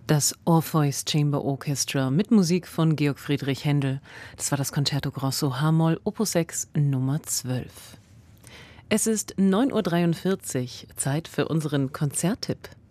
Das Orpheus Chamber Orchestra mit Musik von Georg Friedrich Händel. Das war das Concerto Grosso h-Moll Opus 6 Nummer 12. Es ist 9:43 Uhr, Zeit für unseren Konzerttipp.